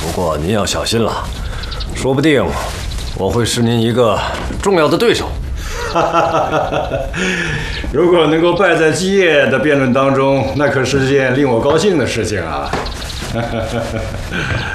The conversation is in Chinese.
不过您要小心了，说不定我会是您一个重要的对手。 如果能够败在基业的辩论当中，那可是件令我高兴的事情啊！